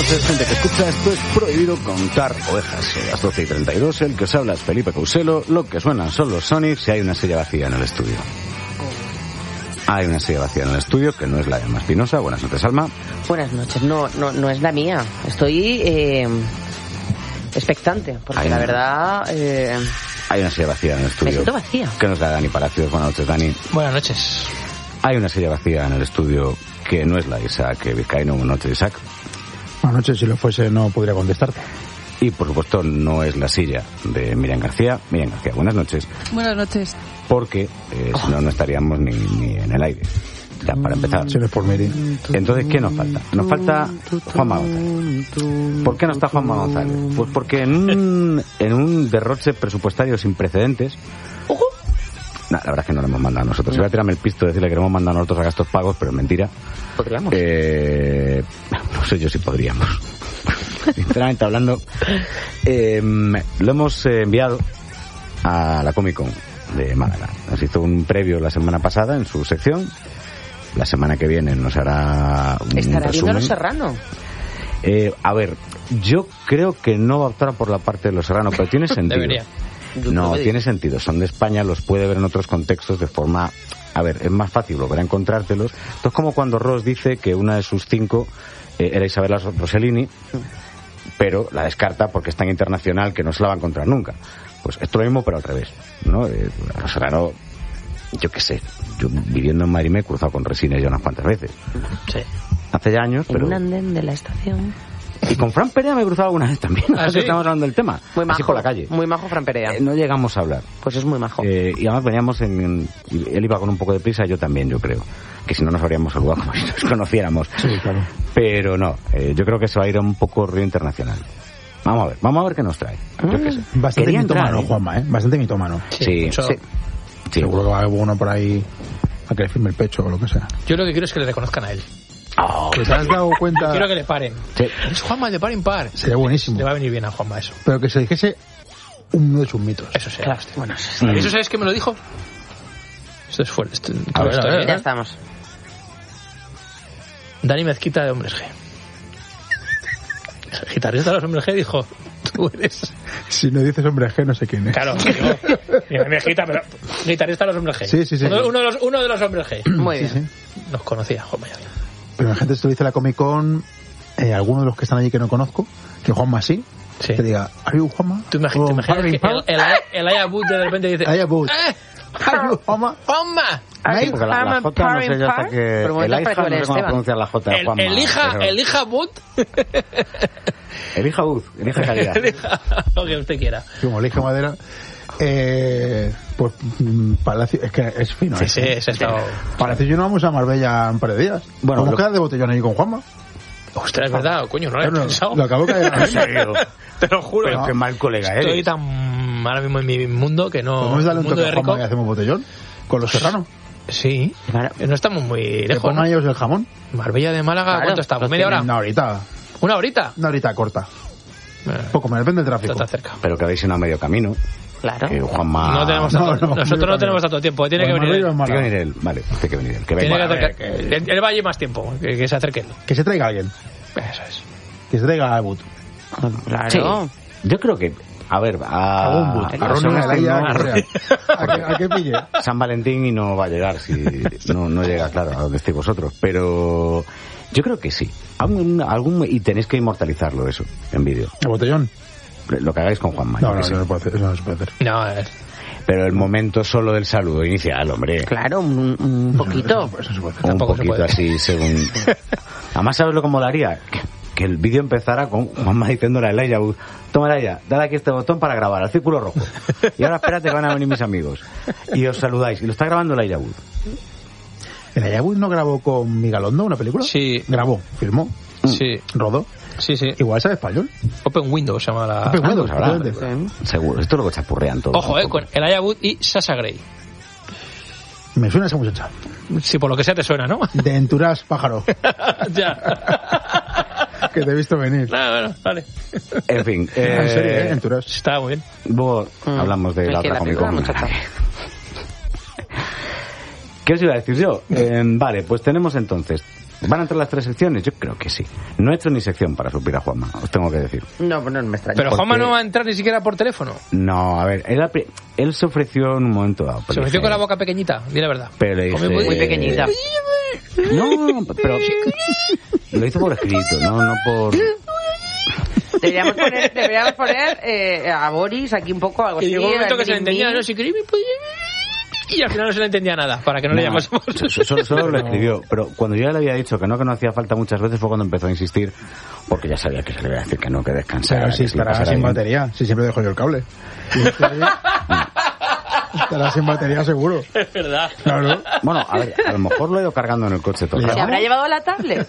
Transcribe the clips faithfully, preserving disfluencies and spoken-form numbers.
noches, gente que escucha esto. Es prohibido contar ovejas. Son las doce y treinta y dos, el que os habla es Felipe Couselo. Lo que suenan son los Sonics y hay una silla vacía en el estudio. Hay una silla vacía en el estudio que no es la de Alma Espinosa. Buenas noches, Alma. Buenas noches. No, no, no es la mía. Estoy eh, expectante, porque hay la una... verdad... Eh... Hay una silla vacía en el estudio. Me siento vacía. Que nos da Dani Palacios. Buenas noches, Dani. Buenas noches. Hay una silla vacía en el estudio que no es la de Isaac Vizcaíno. Buenas noches, Isaac. Buenas noches. Si lo fuese no podría contestarte. Y por supuesto no es la silla de Miriam García. Miriam García, buenas noches. Buenas noches. Porque eh, si no, no estaríamos ni, ni en el aire. Ya, para empezar. Si no es por Miriam. Entonces, ¿qué nos falta? Nos falta Juanma González. ¿Por qué no está Juanma González? Pues porque en un, en un derroche presupuestario sin precedentes... No, la verdad es que no lo hemos mandado nosotros. Iba a tirarme el pisto de decirle que lo hemos mandado nosotros a gastos pagos, pero es mentira. ¿Podríamos? Eh, no sé yo si podríamos. Sinceramente hablando, eh, lo hemos enviado a la Comic Con de Málaga. Nos hizo un previo la semana pasada en su sección. La semana que viene nos hará un ¿Estará resumen. viendo Los Serrano? Eh, a ver, yo creo que no va a optar por la parte de Los Serrano, pero tiene sentido. Debería. No, tiene sentido. Son de España, los puede ver en otros contextos de forma... A ver, es más fácil volver a encontrártelos. Esto es como cuando Ross dice que una de sus cinco eh, era Isabella Rossellini, pero la descarta porque es tan internacional que no se la va a encontrar nunca. Pues esto es lo mismo, pero al revés, ¿no? Eh, Los Serrano, yo qué sé, yo viviendo en Madrid me he cruzado con Resines ya unas cuantas veces. Sí. Hace ya años, En pero... un andén de la estación. Y con Fran Perea me he cruzado alguna vez también. ¿Ah, así sí? estamos hablando del tema. Muy majo. Así por la calle. Muy majo, Fran Perea. Eh, no llegamos a hablar. Pues es muy majo. Eh, y además veníamos en, en... Él iba con un poco de prisa, yo también, yo creo. Que si no nos habríamos saludado como si nos conociéramos. Sí, claro. Pero no, eh, yo creo que se va a ir a un poco río internacional. Vamos a ver, vamos a ver qué nos trae. Yo qué sé. Bastante Quería mitómano, entrar, ¿eh? Juanma, ¿eh? Bastante mitómano. Sí, mucho. sí. Sí. Seguro que va a haber uno por ahí a que le firme el pecho o lo que sea. Yo lo que quiero es que le reconozcan a él. Oh, ¿Que te has dado cuenta? Quiero que le paren. sí. Es Juanma el de par impar. Sería buenísimo. Le va a venir bien a Juanma eso. Pero que se dijese uno de sus mitos. Eso sí. Claro, bueno, Mm. ¿Eso sabes qué me lo dijo? Esto es fuerte. Esto, A ver, esto, a ver, ¿eh? ya estamos. Dani Mezquita de Hombres G. El guitarrista de los Hombres G dijo, tú eres... Si no dices hombre G, no sé quién es. Claro, digo, digo, Mezquita, pero guitarrista de los Hombres G. Sí, sí, sí. Uno, uno de, los, uno de los Hombres G. Muy Sí, bien. sí. Nos conocía, Juanma ya. Pero la gente, esto dice la Comic Con, eh, alguno de los que están allí que no conozco, que Juanma sí, Sí. que diga, ¿are you Juanma? ¿Tú imagi- O te imaginas Harry que Potter? el, el, el Aya Boot de repente dice... Aya Boot. ¡Eh! ¿Are you Juanma? ¡Juanma! Sí, porque la, la J no sé yo hasta que... Pero un El momento, Aija para que no sé le cómo Esteban. pronunciar la J de El, Juanma. elija, pero- elija Boot. Elija Buz, elija calidad. Elija lo que usted quiera. Como elige madera. Eh, pues mm, Palacio, es que es fino. Sí, ¿eh? sí, ese ha estado... Palacio y yo no vamos a Marbella un par de días. Bueno, ¿Cómo lo- queda de botellón ahí con Juanma? Ostras, es verdad, coño, no lo he Bueno, pensado. lo acabo de caer. En serio. Te lo juro. Pero qué mal colega Estoy eres. tan ahora mismo en mi mundo que no... ¿Podemos darle un mundo toque de a Juanma rico. y hacemos botellón? Con los serranos. Sí, Claro. no estamos muy ¿Le lejos, pongan ¿no? ellos el jamón? Marbella de Málaga, Claro, ¿cuánto estamos? los ¿Media hora? Una horita. ¿Una horita? Una horita corta. Eh, Poco me depende del tráfico. está cerca. Pero que habéis ido a medio camino. Claro. Que Juanma... No tenemos no, tanto, no, nosotros mira, no tenemos mira. tanto tiempo, tiene que Pues venir Marbella él. o Tiene que Málaga. venir él. Vale, tiene que venir él. Que Tiene venga. que acercar- él, él va allí más tiempo, que, que se acerque él. Que se traiga alguien. Eso es. Que se traiga a Boot. Claro. Sí. Yo creo que... A ver, a... Algún Boot. a A Ron San Valentín Elaya, no- a que- a que pille. San Valentín y no va a llegar si no, no llega, claro, a donde estéis vosotros. Pero yo creo que sí. Algún, algún, y tenéis que inmortalizarlo eso en vídeo. ¿El botellón? Lo que hagáis con Juanma. No, yo no, que sé. eso no se puede hacer. Eso no se puede hacer. No, eh, Pero el momento solo del saludo inicial, hombre. Claro, un, un poquito. Eso, eso se puede hacer. Un Tampoco se poquito puede. así, según... Además, ¿sabes lo que molaría? Que, que el vídeo empezara con Juanma diciéndole a Elijah Wood, toma Elijah, dale aquí este botón para grabar, al círculo rojo. Y ahora espérate que van a venir mis amigos. Y os saludáis. Y lo está grabando Elijah Wood. ¿El Ayahuasca no grabó con Migalondo una película? Sí. Grabó, filmó, sí, rodó. sí, sí. Igual sabe español. Open Windows se llama la... Open Windows, pues habrá. efectivamente. Seguro. Esto es lo que chapurrean todos. Ojo, eh, con el Aya Wood y Sasha Grey. Me suena esa muchacha. Si por lo que sea te suena, ¿no? De Entourage, pájaro. Ya. Que te he visto venir. Nada, bueno, vale. En fin. Eh, En serio, ¿eh? Entourage. Está muy bien. Luego Mm. hablamos de Es la que otra la Comic película, Con. muchacha. ¿Qué os iba a decir yo? Eh, vale, pues tenemos entonces ¿Van a entrar las tres secciones? Yo creo que sí. No he hecho ni sección para suplir a Juanma, os tengo que decir. No, pues no me extraña. Pero Juanma Porque- no va a entrar ni siquiera por teléfono. No, a ver, él, apri- él se ofreció en un momento dado. pero Se ofreció le con la dije- boca pequeñita, di la verdad. Pero le dije, Muy, muy pequeñita. No, pero lo hizo por escrito, no, no por... Deberíamos poner, deberíamos poner eh, a Boris aquí un poco algo Y así. llegó un momento al que se le mini-mini. entendía, no sé qué, y al final no se le entendía nada, para que no, le No, llamásemos. so- so- solo lo escribió, pero cuando yo ya le había dicho que no, que no hacía falta muchas veces fue cuando empezó a insistir, porque ya sabía que se le iba a decir que no, que descansara. Pero si que se le estará pasara sin bien. batería, si siempre dejo yo el cable. Y este ahí, estará sin batería seguro. Es verdad. Claro. Bueno, a ver, a lo mejor lo he ido cargando en el coche todo el ¿Se rato. habrá llevado la tablet?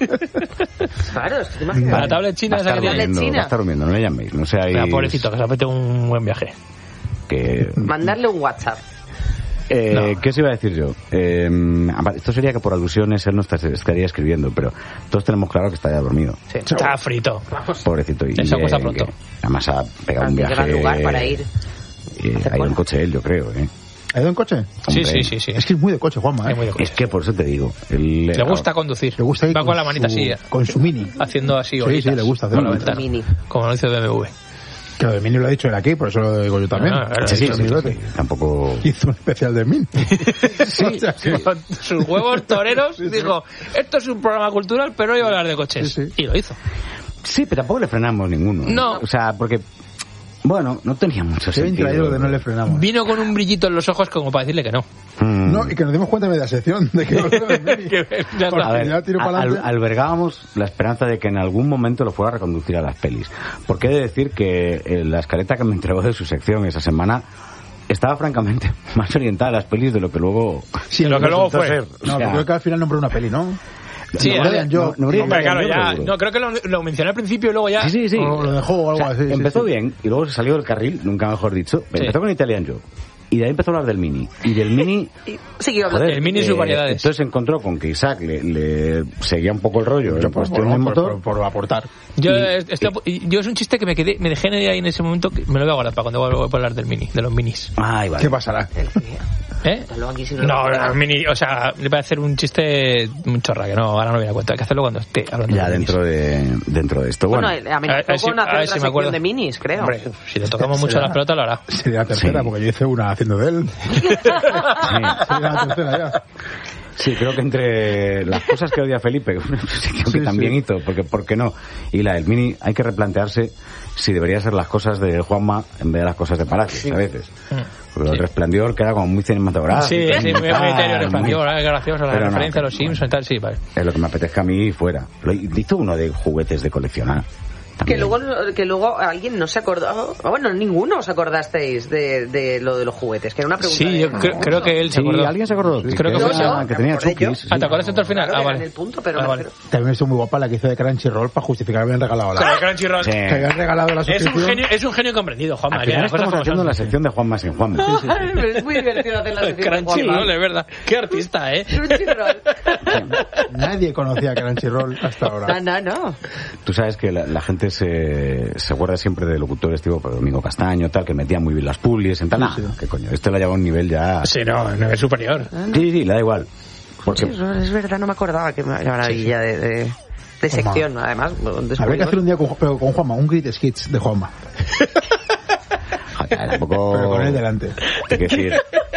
Claro, es que imagínate. La tablet china Va a esa estar que tiene. Tablet durmiendo, china. va a estar durmiendo, no le llaméis, no seáis... Mira, pobrecito, que se ha metido un buen viaje. Que... Mandarle un WhatsApp. Eh, No. ¿Qué os iba a decir yo? Eh, esto sería que por alusiones él no está- estaría escribiendo, pero todos tenemos claro que está ya dormido. Sí. Está frito. Pobrecito. Y Eso cuesta eh, pronto. que además ha pegado un Qué viaje... gran lugar para ir. eh, Hacer ha ido cola. en coche él, yo creo. ¿eh? ¿Ha ido en coche? Sí, Hombre, sí, sí, sí. Es que es muy de coche, Juanma, ¿eh? Es muy de Es coche. que por eso te digo. él- Le gusta conducir. Le gusta ir Va con la manita su, así, con su mini. haciendo así Sí, horitas sí, le gusta hacer con la horitas. ventana. Mini. Como lo hizo B M W. Que lo de mini lo ha dicho él aquí, por eso lo digo yo también. Ah, claro, Sí, sí, Lo ha sí, dicho sí, él. sí. Tampoco... Hizo un especial de mini. Sí, O sea que- con sus huevos toreros dijo, esto es un programa cultural, pero yo voy a hablar de coches. Sí, sí. Y lo hizo. Sí, pero tampoco le frenamos ninguno. No. O sea, porque... Bueno, no tenía mucho Qué bien sentido. traído de no le frenamos. Vino con un brillito en los ojos como para decirle que no. Mm. No, y que nos dimos cuenta de media sección de que hablaba de mini. Que ya Porque está. A ver, ya tiro a- para al- adelante. albergábamos la esperanza de que en algún momento lo fuera a reconducir a las pelis. Porque he de decir que eh, la escaleta que me entregó de su sección esa semana estaba francamente más orientada a las pelis de lo que luego... Sí, Lo que luego resultó fue. ser. No, O sea, creo que al final nombró una peli, ¿no? Sí, no, eh, Brian, yo, no, no, Brian, Hombre, claro, yo ya. seguro. No, creo que lo, lo mencioné al principio y luego ya. Sí, sí, sí. o lo dejó o algo O sea, así. sí, empezó sí. bien y luego se salió del carril, nunca mejor dicho. Empezó con Italian Job. Y de ahí empezó a hablar del Mini. Y del Mini... Y siguió hablando. joder, El Mini y sus variedades. Entonces se encontró con que Isaac le, le seguía un poco el rollo Yo en por, cuestión por, del por, motor. por, por aportar. Yo, Y- eh, estoy- y- yo es un chiste que me quedé, me dejé ahí en ese momento, que me lo voy a guardar para cuando vuelva a hablar del Mini, de los Minis. Ay, vale. ¿Qué pasará? ¿Eh? Luego aquí sí lo No, recuerda. los Mini, o sea, le voy a hacer un chiste muy chorra, que no, ahora no me da cuenta, hay que hacerlo cuando esté hablando Ya de los dentro de, dentro de esto. Bueno, Bueno, eh, amenazó A ver si- con a hacer ver otra si me acuerdo. sección de minis, creo. Hombre, si le tocamos mucho será. las pelotas, lo hará. Sería la tercera, Sí. porque yo hice una haciendo de él. Sería la tercera ya. sí, creo que entre las cosas que odia Felipe, que Sí, también sí. hizo, porque ¿por qué no? Y la del Mini, hay que replantearse si debería ser las cosas de Juanma en vez de las cosas de Palacios, a veces. Porque el Resplandor queda como muy cinematográfico. Sí, sí, muy tal, unitario, resplandió, muy- ahora es gracioso, la Pero no, referencia a los pero Simpsons y tal, sí, vale. Es lo que me apetezca a mí fuera. Lo hizo uno de juguetes de coleccionar. Que también. luego, que luego alguien no se acordó. Bueno, ninguno os acordasteis de, de lo de los juguetes, que era una pregunta. Sí, de- yo creo, creo que él se Sí, acordó. alguien se acordó. Sí, creo que era- fue yo. que tenía Me acordé yo. chukis. Ah, ¿te acuerdas hasta el final? Claro, Ah, que vale. era en el punto, pero Ah, me vale. refiero- También estuvo muy guapa la que hizo de Crunchyroll para justificar que habían regalado la... Con el Crunchyroll. Sí. Que habían regalado la Es un suscripción. genio, es un genio comprendido, Juan Al María. final las cosas estamos como haciendo son. la sección de Juanma sin Juanma. Ay, pero es muy divertido hacer la sección de Crunchyroll, Juanma. es verdad. Qué artista, ¿eh? Crunchyroll. Nadie conocía Crunchyroll hasta ahora. No, no, no. Tú sabes que la, la gente se, se acuerda siempre de locutores tipo pues, Domingo Castaño, tal, que metían muy bien las publies en tal. Nah, qué coño, este lo ha llevado a un nivel ya... Sí, no, no es superior. Sí, sí, le da igual. Porque Sí, es verdad, no me acordaba que me maravilla de, de, de sección, además. Habría que hacer un día con, pero con Juanma, un Great Skits de Juanma. joder, tampoco... Pero con él delante. Hay que decir...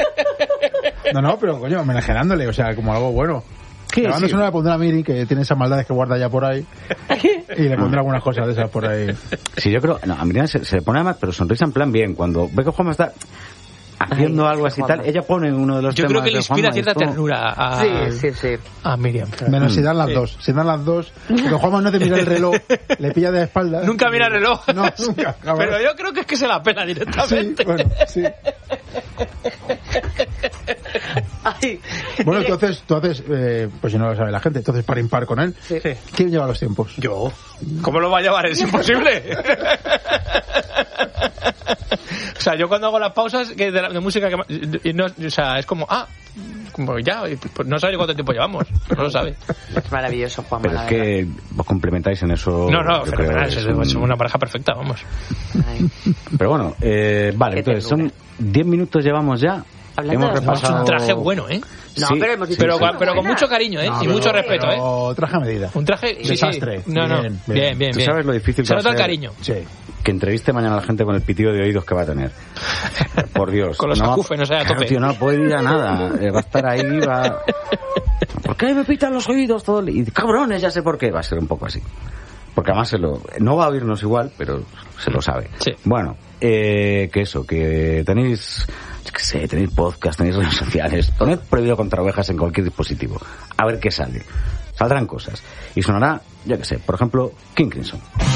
No, no, pero coño, homenajeándole, o sea, como algo bueno. ¿Qué? Grabándose Sí. una le pondré a Miri, que tiene esas maldades que guarda ya por ahí. Y le pondré algunas cosas de esas por ahí. Sí, yo creo... No, a Miriam se, se le pone además, pero sonrisa en plan bien. Cuando ve que Juanma está haciendo Ay, algo así Juanma. tal, ella pone uno de los Yo temas creo que le de inspira Juanma, cierta es como- ternura a, Sí, sí, sí. a Miriam. Menos si dan las dos. Si dan las dos, porque Juanma no te mira el reloj, le pilla de espaldas. Nunca mira el reloj. No, nunca. jamás. Pero yo creo que es que se la pela Sí, directamente. bueno, sí. Ay. Bueno, entonces, tú haces, eh, pues si no lo sabe la gente, entonces par impar con él. Sí. Sí. ¿Quién lleva los tiempos? Yo. ¿Cómo lo va a llevar? Es imposible. O sea, yo cuando hago las pausas que de, la, de música que y no, o sea, es como, ah, como ya, pues no sabe cuánto tiempo llevamos, no lo sabe. Es maravilloso, Juanma. Pero es la verdad. que vos complementáis en eso... No, no, yo fenomenal, creo, es, es un- es una pareja perfecta, vamos. Ay. Pero bueno, eh, vale, Qué entonces ternura. son diez minutos llevamos ya Hablando hemos de repasado... Un traje bueno, ¿eh? No, Sí, pero hemos dicho Pero, que con- pero con mucho cariño, ¿eh? No, y pero- mucho respeto, ¿eh? pero traje a medida. Un traje... Sí, Desastre. sí. No, no. Bien, Bien, bien. bien, ¿Tú bien. sabes lo difícil que Se va a nota el ser cariño. Sí. que entreviste mañana a la gente con el pitido de oídos que va a tener? Por Dios. Con los no va- acúfenos ahí a Claro, tope. tío, no puede ir a nada. Eh, Va a estar ahí, va... ¿Por qué me pitan los oídos todo el... Y cabrones, ya sé por qué. Va a ser un poco así. Porque además se lo... no va a oírnos igual, pero se lo sabe. Sí. Bueno, eh, que eso, que tenéis... yo qué sé, tenéis podcast, tenéis redes sociales. Poned Prohibido contra Ovejas en cualquier dispositivo. A ver qué sale. Saldrán cosas. Y sonará, yo qué sé, por ejemplo, King Crimson.